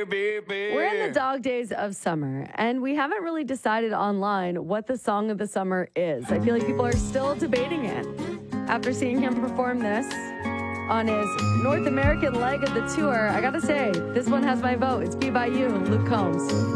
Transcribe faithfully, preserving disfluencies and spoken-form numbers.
We're in the dog days of summer, and we haven't really decided online what the song of the summer is. I feel like people are still debating it. After seeing him perform this on his North American leg of the tour, I gotta say, this one has my vote. It's Be By You, Luke Combs.